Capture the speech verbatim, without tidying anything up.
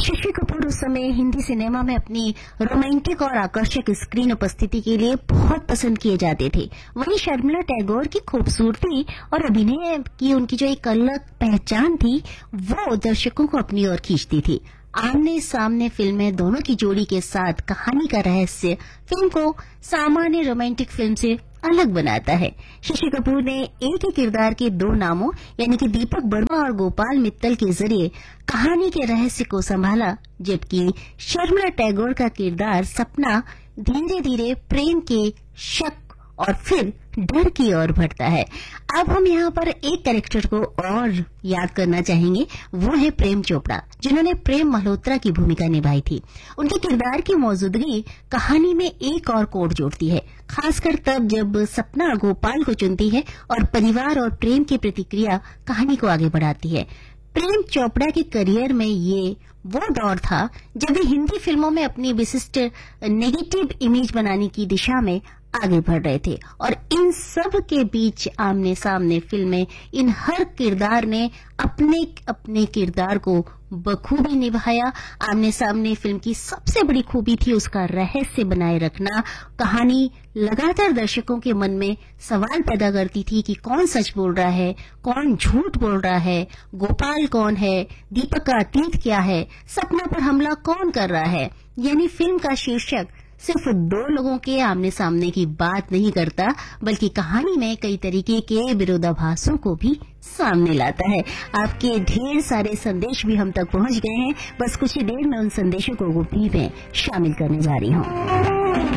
शशि कपूर उस समय हिंदी सिनेमा में अपनी रोमांटिक और आकर्षक स्क्रीन उपस्थिति के लिए बहुत पसंद किए जाते थे। वहीं शर्मिला टैगोर की खूबसूरती और अभिनय की उनकी जो एक अलग पहचान थी वो दर्शकों को अपनी ओर खींचती थी। आमने सामने फिल्में दोनों की जोड़ी के साथ कहानी का रहस्य फिल्म को सामान्य रोमांटिक फिल्म से अलग बनाता है। शशि कपूर ने एक ही किरदार के दो नामों यानी कि दीपक वर्मा और गोपाल मित्तल के जरिए कहानी के रहस्य को संभाला, जबकि शर्मिला टैगोर का किरदार सपना धीरे धीरे प्रेम के शक और फिर डर की ओर बढ़ता है। अब हम यहाँ पर एक कैरेक्टर को और याद करना चाहेंगे, वो है प्रेम चोपड़ा, जिन्होंने प्रेम मल्होत्रा की भूमिका निभाई थी। उनके किरदार की मौजूदगी कहानी में एक और कोड जोड़ती है, खासकर तब जब सपना गोपाल को चुनती है और परिवार और प्रेम की प्रतिक्रिया कहानी को आगे बढ़ाती है। प्रेम चोपड़ा के करियर में ये वो दौर था जब वे हिंदी फिल्मों में अपनी विशिष्ट नेगेटिव इमेज बनाने की दिशा में आगे बढ़ रहे थे और इन सब के बीच आमने सामने फिल्में इन हर किरदार ने अपने अपने किरदार को बखूबी निभाया। आमने सामने फिल्म की सबसे बड़ी खूबी थी उसका रहस्य बनाए रखना। कहानी लगातार दर्शकों के मन में सवाल पैदा करती थी कि कौन सच बोल रहा है, कौन झूठ बोल रहा है, गोपाल कौन है, दीपक का अतीत क्या है, सपना पर हमला कौन कर रहा है। यानी फिल्म का शीर्षक सिर्फ दो लोगों के आमने सामने की बात नहीं करता, बल्कि कहानी में कई तरीके के विरोधाभासों को भी सामने लाता है। आपके ढेर सारे संदेश भी हम तक पहुंच गए हैं, बस कुछ ही देर में उन संदेशों को भी मैं शामिल करने जा रही हूँ।